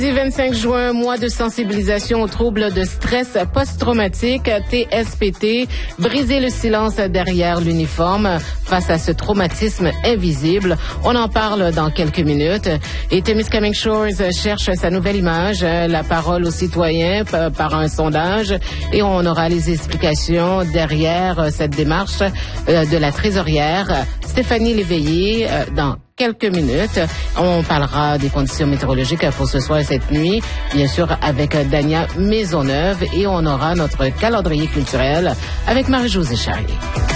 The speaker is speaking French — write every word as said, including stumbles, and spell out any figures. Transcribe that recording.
vingt-cinq juin, mois de sensibilisation aux troubles de stress post-traumatique, T S P T, briser le silence derrière l'uniforme face à ce traumatisme invisible. On en parle dans quelques minutes. Et Témiscamingue Shores cherche sa nouvelle image, la parole aux citoyens par un sondage, et on aura les explications derrière cette démarche de la trésorière Stéphanie Léveillé dans quelques minutes. On parlera des conditions météorologiques pour ce soir et cette nuit, bien sûr avec Dania Maisonneuve, et on aura notre calendrier culturel avec Marie-Josée Charrier.